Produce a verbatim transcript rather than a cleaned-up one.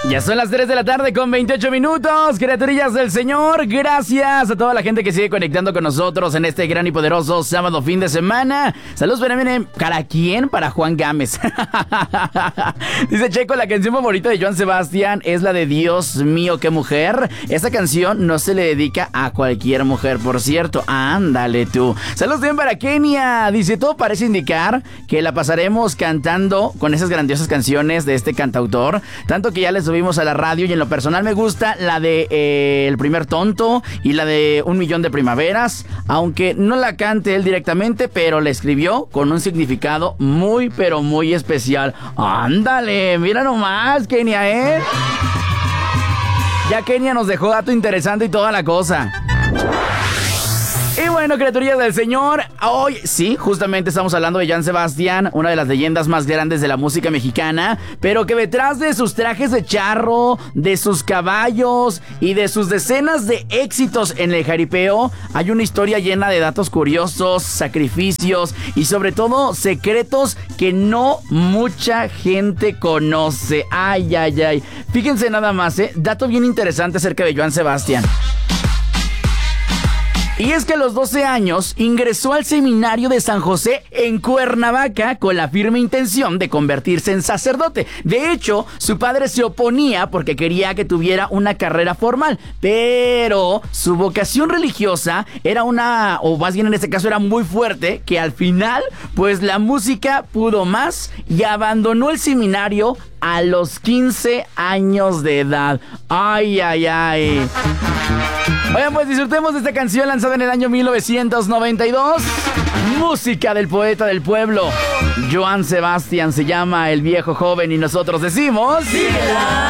Ya son las tres de la tarde con veintiocho minutos, criaturillas del Señor. Gracias a toda la gente que sigue conectando con nosotros en este gran y poderoso sábado fin de semana. Saludos, ven, ¿para quién? Para Juan Gámez. Dice Checo, la canción favorita de Joan Sebastián es la de Dios mío, qué mujer. Esa canción no se le dedica a cualquier mujer, por cierto. Ándale tú. Saludos bien para Kenia. Dice, todo parece indicar que la pasaremos cantando con esas grandiosas canciones de este cantautor. Tanto que ya les subimos a la radio y en lo personal me gusta la de eh, El primer tonto y la de Un millón de primaveras, aunque no la cante él directamente, pero la escribió con un significado muy pero muy especial. Ándale, mira nomás, Kenia, ¿eh? Ya Kenia nos dejó dato interesante y toda la cosa. Y bueno, criaturillas del Señor, hoy sí, justamente estamos hablando de Joan Sebastián, una de las leyendas más grandes de la música mexicana, pero que detrás de sus trajes de charro, de sus caballos y de sus decenas de éxitos en el jaripeo, hay una historia llena de datos curiosos, sacrificios y sobre todo secretos que no mucha gente conoce. Ay, ay, ay. Fíjense nada más, ¿eh? Dato bien interesante acerca de Joan Sebastián. Y es que a los doce años ingresó al seminario de San José en Cuernavaca con la firme intención de convertirse en sacerdote. De hecho, su padre se oponía porque quería que tuviera una carrera formal, pero su vocación religiosa era una, o más bien en este caso era muy fuerte, que al final, pues la música pudo más y abandonó el seminario a los quince años de edad. Ay, ay, ay. Oigan, pues disfrutemos de esta canción lanzada en el año mil novecientos noventa y dos. Música del poeta del pueblo, Joan Sebastián, se llama El viejo joven y nosotros decimos... ¡Síguela!